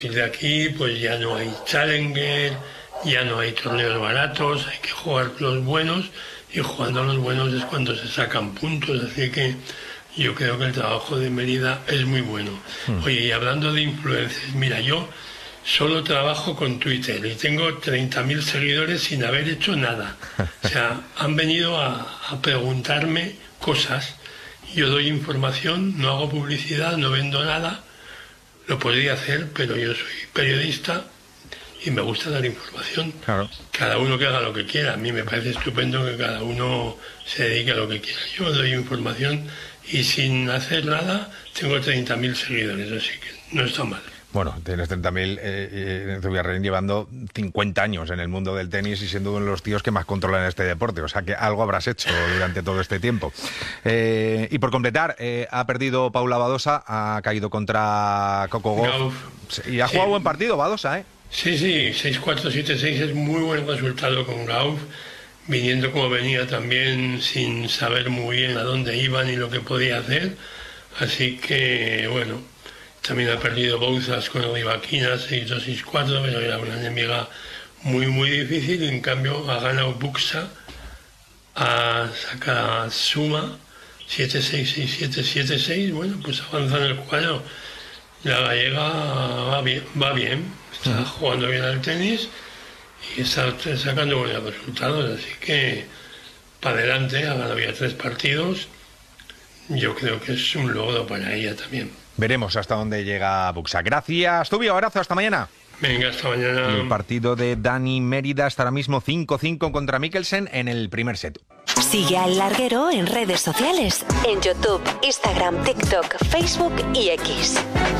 De aquí pues ya no hay Challenger, ya no hay torneos baratos, hay que jugar los buenos, y jugando a los buenos es cuando se sacan puntos, así que yo creo que el trabajo de Mérida es muy bueno. Oye, y hablando de influencers, mira, yo solo trabajo con Twitter y tengo 30.000 seguidores sin haber hecho nada. O sea, han venido a preguntarme cosas, yo doy información, no hago publicidad, no vendo nada. Lo podría hacer, pero yo soy periodista y me gusta dar información. Claro. Cada uno que haga lo que quiera. A mí me parece estupendo que cada uno se dedique a lo que quiera. Yo doy información y sin hacer nada tengo 30.000 seguidores, así que no está mal. Bueno, tienes 30.000, Zubizarreta llevando 50 años en el mundo del tenis y siendo uno de los tíos que más controlan este deporte. O sea que algo habrás hecho durante todo este tiempo. Y por completar, ha perdido Paula Badosa, ha caído contra Coco Gauff. Y ha jugado buen partido Badosa, ¿eh? Sí, 6-4, 7-6 es muy buen resultado con Gauff, viniendo como venía también sin saber muy bien a dónde iba ni lo que podía hacer. Así que, bueno... También ha perdido Bouzas con Rybakina, 6-2, 6-4, pero era una enemiga muy, muy difícil. En cambio, ha ganado Buxa, ha sacado Suma, 7-6, 6-7, 7-6. Bueno, pues avanza en el cuadro. La gallega va bien, está jugando bien al tenis y está sacando buenos resultados. Así que, para adelante, ha ganado ya 3 partidos. Yo creo que es un logro para ella también. Veremos hasta dónde llega Buxa. Gracias, Zubi, abrazo, hasta mañana. Venga, hasta mañana. El partido de Dani Mérida está ahora mismo 5-5 contra Mikkelsen en el primer set. Sigue al Larguero en redes sociales, en YouTube, Instagram, TikTok, Facebook y X.